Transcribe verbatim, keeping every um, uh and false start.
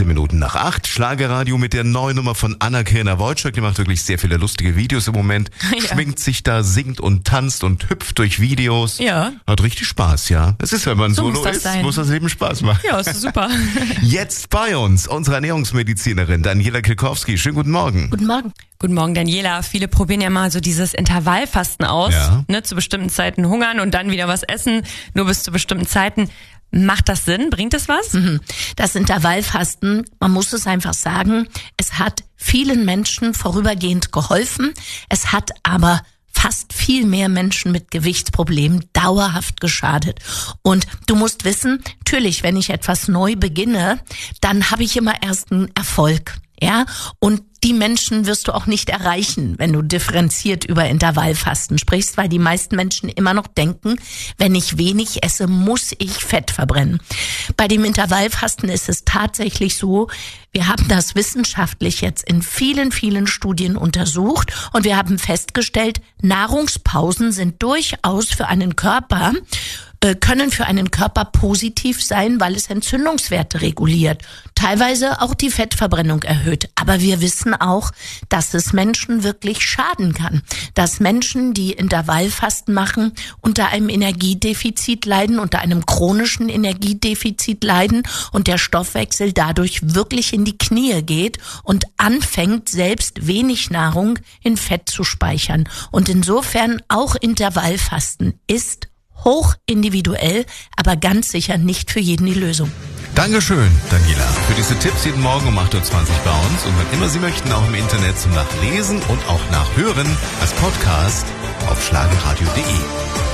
achtzehn Minuten nach acht. Schlagerradio mit der neuen Nummer von Anna-Kirner Wojcik. Die macht wirklich sehr viele lustige Videos im Moment. Ja. Schminkt sich da, singt und tanzt und hüpft durch Videos. Ja. Hat richtig Spaß, ja. Es ist, wenn man so Solo muss ist, sein. muss das Leben Spaß machen. Ja, ist super. Jetzt bei uns unsere Ernährungsmedizinerin Daniela Kilkowski. Schönen guten Morgen. Guten Morgen. Guten Morgen, Daniela. Viele probieren ja mal so dieses Intervallfasten aus. Ja. Ne, zu bestimmten Zeiten hungern und dann wieder was essen, nur bis zu bestimmten Zeiten. Macht das Sinn? Bringt das was? Das Intervallfasten, man muss es einfach sagen, es hat vielen Menschen vorübergehend geholfen. Es hat aber fast viel mehr Menschen mit Gewichtsproblemen dauerhaft geschadet. Und du musst wissen, natürlich, wenn ich etwas neu beginne, dann habe ich immer erst einen Erfolg. Ja, und die Menschen wirst du auch nicht erreichen, wenn du differenziert über Intervallfasten sprichst, weil die meisten Menschen immer noch denken, wenn ich wenig esse, muss ich Fett verbrennen. Bei dem Intervallfasten ist es tatsächlich so, wir haben das wissenschaftlich jetzt in vielen, vielen Studien untersucht und wir haben festgestellt, Nahrungspausen sind durchaus für einen Körper können für einen Körper positiv sein, weil es Entzündungswerte reguliert, teilweise auch die Fettverbrennung erhöht. Aber wir wissen auch, dass es Menschen wirklich schaden kann, dass Menschen, die Intervallfasten machen, unter einem Energiedefizit leiden, unter einem chronischen Energiedefizit leiden und der Stoffwechsel dadurch wirklich in die Knie geht und anfängt, selbst wenig Nahrung in Fett zu speichern. Und insofern auch Intervallfasten ist hoch individuell, aber ganz sicher nicht für jeden die Lösung. Dankeschön, Daniela, für diese Tipps jeden Morgen um acht Uhr zwanzig bei uns. Und wann immer Sie möchten, auch im Internet zum Nachlesen und auch Nachhören als Podcast auf schlagerradio punkt de.